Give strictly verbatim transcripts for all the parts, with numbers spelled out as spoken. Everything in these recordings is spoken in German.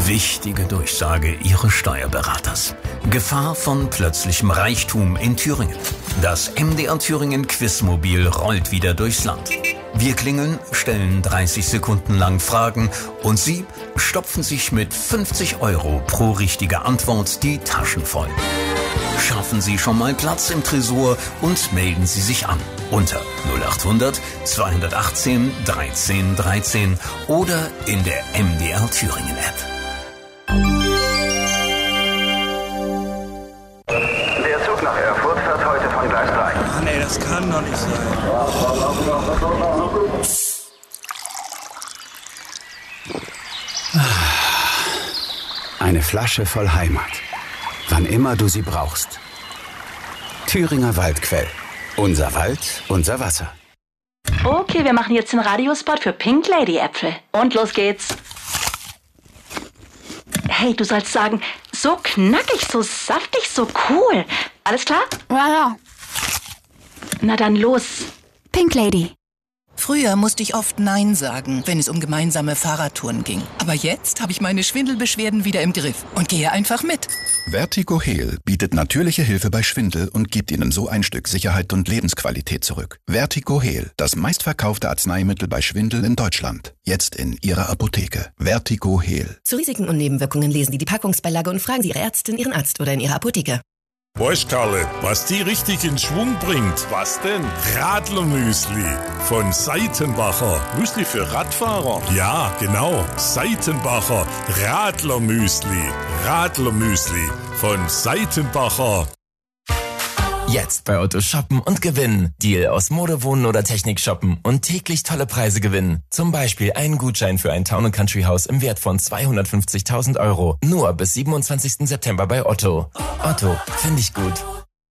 Wichtige Durchsage Ihres Steuerberaters. Gefahr von plötzlichem Reichtum in Thüringen. Das M D R Thüringen Quizmobil rollt wieder durchs Land. Wir klingeln, stellen dreißig Sekunden lang Fragen und Sie stopfen sich mit fünfzig Euro pro richtige Antwort die Taschen voll. Schaffen Sie schon mal Platz im Tresor und melden Sie sich an unter null acht hundert zweihundertachtzehn dreizehn dreizehn oder in der M D R Thüringen App. Der Zug nach Erfurt fährt heute von Gleis drei. Ach nee, das kann doch nicht sein. Eine Flasche voll Heimat. Wann immer du sie brauchst. Thüringer Waldquell. Unser Wald, unser Wasser. Okay, wir machen jetzt den Radiospot für Pink Lady Äpfel. Und los geht's. Hey, du sollst sagen, so knackig, so saftig, so cool. Alles klar? Ja, ja. Na dann los. Pink Lady. Früher musste ich oft Nein sagen, wenn es um gemeinsame Fahrradtouren ging. Aber jetzt habe ich meine Schwindelbeschwerden wieder im Griff und gehe einfach mit. Vertigo Heal bietet natürliche Hilfe bei Schwindel und gibt Ihnen so ein Stück Sicherheit und Lebensqualität zurück. Vertigo Heal, das meistverkaufte Arzneimittel bei Schwindel in Deutschland. Jetzt in Ihrer Apotheke. Vertigo Heal. Zu Risiken und Nebenwirkungen lesen Sie die Packungsbeilage und fragen Sie Ihre Ärztin, Ihren Arzt oder in Ihrer Apotheke. Weißt Karle, was die richtig in Schwung bringt? Was denn? Radlermüsli von Seitenbacher. Müsli für Radfahrer? Ja, genau. Seitenbacher Radlermüsli. Radlermüsli von Seitenbacher. Jetzt bei Otto shoppen und gewinnen. Deal aus Mode, Wohnen oder Technik shoppen und täglich tolle Preise gewinnen. Zum Beispiel einen Gutschein für ein Town and Country Haus im Wert von zweihundertfünfzigtausend Euro. Nur bis siebenundzwanzigsten September bei Otto. Otto, finde ich gut.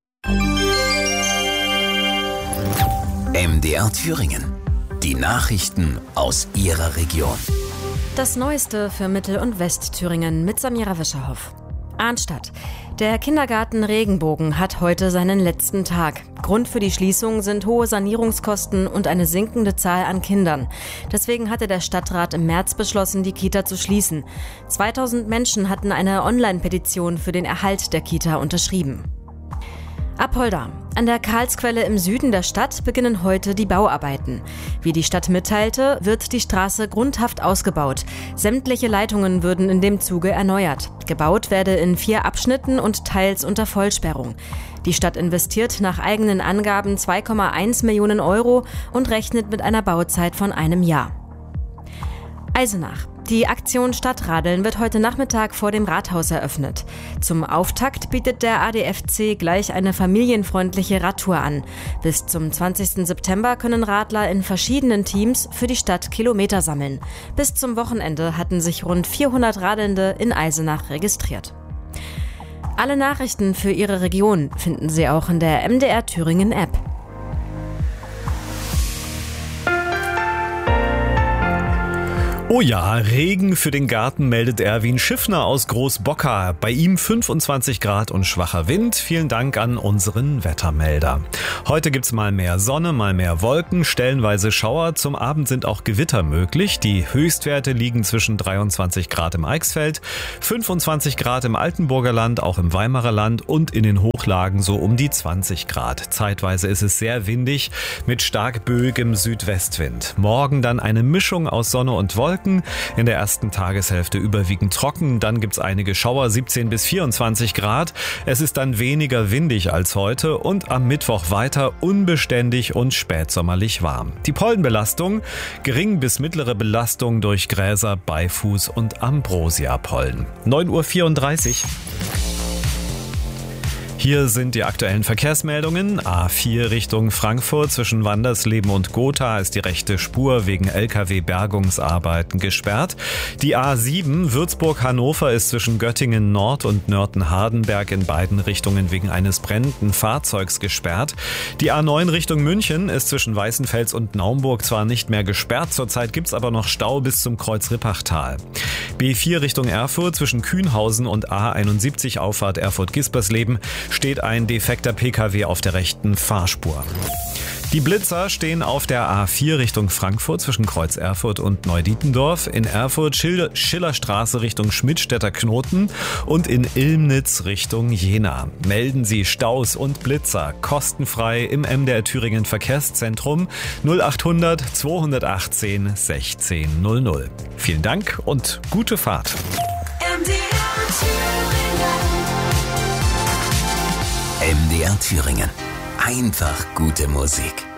M D R Thüringen. Die Nachrichten aus Ihrer Region. Das Neueste für Mittel- und Westthüringen mit Samira Wischerhoff. Arnstadt. Der Kindergarten Regenbogen hat heute seinen letzten Tag. Grund für die Schließung sind hohe Sanierungskosten und eine sinkende Zahl an Kindern. Deswegen hatte der Stadtrat im März beschlossen, die Kita zu schließen. zweitausend Menschen hatten eine Online-Petition für den Erhalt der Kita unterschrieben. Apolda. An der Karlsquelle im Süden der Stadt beginnen heute die Bauarbeiten. Wie die Stadt mitteilte, wird die Straße grundhaft ausgebaut. Sämtliche Leitungen würden in dem Zuge erneuert. Gebaut werde in vier Abschnitten und teils unter Vollsperrung. Die Stadt investiert nach eigenen Angaben zwei Komma eins Millionen Euro und rechnet mit einer Bauzeit von einem Jahr. Eisenach. Die Aktion Stadtradeln wird heute Nachmittag vor dem Rathaus eröffnet. Zum Auftakt bietet der A D F C gleich eine familienfreundliche Radtour an. Bis zum zwanzigsten September können Radler in verschiedenen Teams für die Stadt Kilometer sammeln. Bis zum Wochenende hatten sich rund vierhundert Radelnde in Eisenach registriert. Alle Nachrichten für Ihre Region finden Sie auch in der M D R Thüringen App. Oh ja, Regen für den Garten meldet Erwin Schiffner aus Großbocker. Bei ihm fünfundzwanzig Grad und schwacher Wind. Vielen Dank an unseren Wettermelder. Heute gibt's mal mehr Sonne, mal mehr Wolken, stellenweise Schauer. Zum Abend sind auch Gewitter möglich. Die Höchstwerte liegen zwischen dreiundzwanzig Grad im Eichsfeld, fünfundzwanzig Grad im Altenburger Land, auch im Weimarer Land und in den Hochlagen so um die zwanzig Grad. Zeitweise ist es sehr windig mit stark böigem Südwestwind. Morgen dann eine Mischung aus Sonne und Wolken. In der ersten Tageshälfte überwiegend trocken, dann gibt's einige Schauer, siebzehn bis vierundzwanzig Grad. Es ist dann weniger windig als heute und am Mittwoch weiter unbeständig und spätsommerlich warm. Die Pollenbelastung, gering bis mittlere Belastung durch Gräser, Beifuß und Ambrosia-Pollen. neun Uhr vierunddreißig. Hier sind die aktuellen Verkehrsmeldungen. A vier Richtung Frankfurt zwischen Wandersleben und Gotha ist die rechte Spur wegen L K W-Bergungsarbeiten gesperrt. Die A sieben Würzburg-Hannover ist zwischen Göttingen Nord und Nörten-Hardenberg in beiden Richtungen wegen eines brennenden Fahrzeugs gesperrt. Die A neun Richtung München ist zwischen Weißenfels und Naumburg zwar nicht mehr gesperrt, zurzeit gibt's aber noch Stau bis zum Kreuz Rippachtal. B vier Richtung Erfurt zwischen Kühnhausen und A einundsiebzig Auffahrt Erfurt-Gispersleben steht ein defekter P K W auf der rechten Fahrspur. Die Blitzer stehen auf der A vier Richtung Frankfurt zwischen Kreuz Erfurt und Neudietendorf, in Erfurt Schil- Schillerstraße Richtung Schmidtstädter Knoten und in Ilmnitz Richtung Jena. Melden Sie Staus und Blitzer kostenfrei im M D R Thüringen Verkehrszentrum null achthundert zweihundertachtzehn sechzehn null null. Vielen Dank und gute Fahrt. M D R Thüringen. Einfach gute Musik.